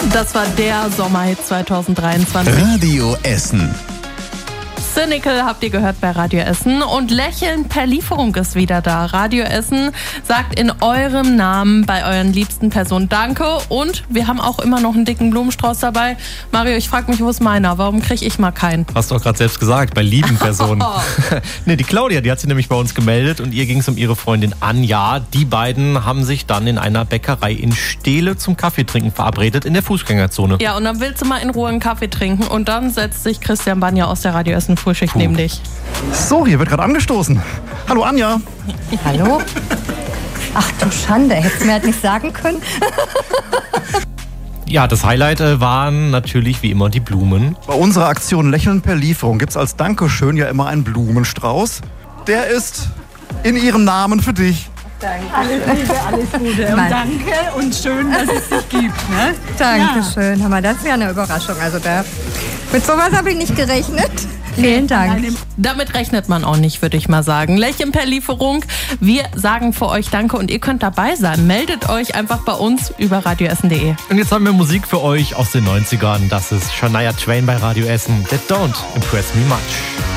Das war der Sommerhit 2023. Radio Essen. Cynical habt ihr gehört bei Radio Essen und Lächeln per Lieferung ist wieder da. Radio Essen sagt in eurem Namen bei euren liebsten Personen Danke und wir haben auch immer noch einen dicken Blumenstrauß dabei. Mario, ich frage mich, wo ist meiner? Warum kriege ich mal keinen? Hast du auch gerade selbst gesagt, bei lieben Personen. Nee, die Claudia, die hat sich nämlich bei uns gemeldet und ihr ging es um ihre Freundin Anja. Die beiden haben sich dann in einer Bäckerei in Steele zum Kaffeetrinken verabredet in der Fußgängerzone. Ja, und dann willst du mal in Ruhe einen Kaffee trinken und dann setzt sich Christian Banja aus der Radio Essen Frühschicht neben dich. So, hier wird gerade angestoßen. Hallo Anja. Hallo? Ach du Schande, hättest du mir halt nicht sagen können. Ja, das Highlight waren natürlich wie immer die Blumen. Bei unserer Aktion Lächeln per Lieferung gibt es als Dankeschön ja immer einen Blumenstrauß. Der ist in ihrem Namen für dich. Danke, alles Liebe, alles Gute und danke und schön, dass es dich gibt. Ne? Dankeschön, Hammer, das ist ja eine Überraschung. Also mit sowas habe ich nicht gerechnet. Vielen Dank. Damit rechnet man auch nicht, würde ich mal sagen. Lächeln per Lieferung. Wir sagen für euch Danke und ihr könnt dabei sein. Meldet euch einfach bei uns über radioessen.de. Und jetzt haben wir Musik für euch aus den 90ern. Das ist Shania Twain bei Radio Essen. That don't impress me much.